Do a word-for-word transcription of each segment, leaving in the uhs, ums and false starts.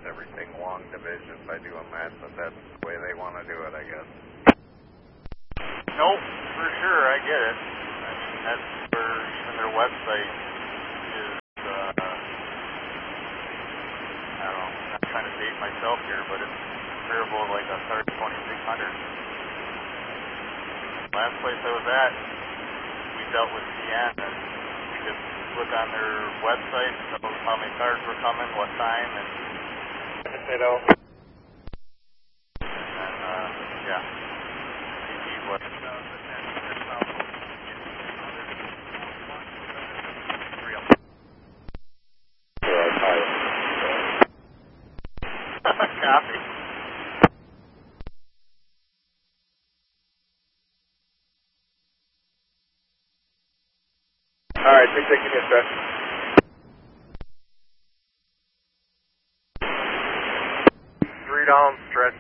everything long division by doing that, but that's the way they want to do it, I guess. Nope, for sure, I get it. I mean, that's where even their website is, uh, I don't know, I'm not trying to date myself here, but it's comparable to like a Sarge twenty-six hundred. Last place I was at, we dealt with C N, and we could look on their website and know how many cars were coming, what time, and you know. And, uh, yeah. See what. Copy. All right, six sixty, yes, sir. Three down, stretch.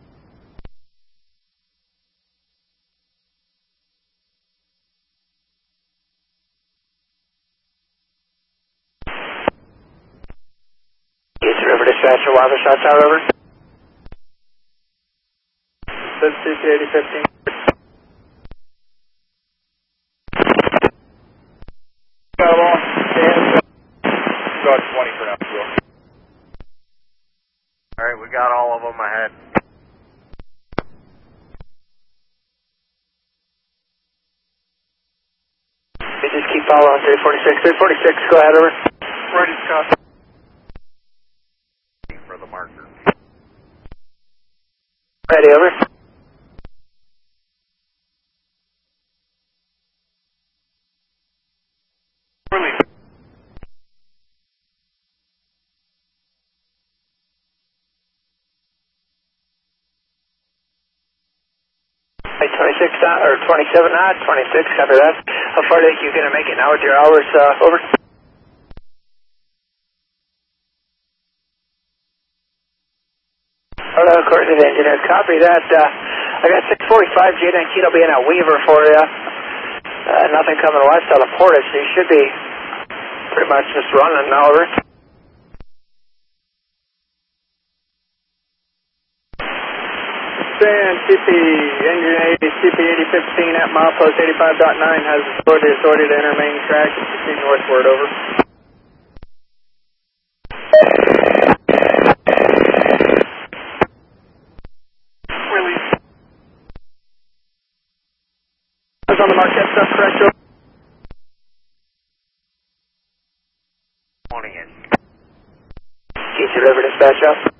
East River Dispatcher, Water Shot Tower, over. This C P eighty fifteen. Got them all. Got twenty for now, so. Alright, we got all of them ahead. We just keep following three forty-six. three forty-six, go ahead, over. Ready, Scott. For the marker. Ready, over. Release. twenty-six knot, or twenty-seven knot, twenty-six, copy that. How far do you think you're going to make it now with your hours, uh, over? Hello, according to the engineer, copy that. Uh, I got six forty-five J nineteen will be in a Weaver for you. Uh, nothing coming west out of Portage, so you should be pretty much just running now, over. Stand C P, engine eighty, C P eighty fifteen at milepost eighty-five point nine has authority, authority to enter main track and proceed northward, over. Release. I was on the Marquette stuff, correct, over? twenty inch. East River Dispatch, up.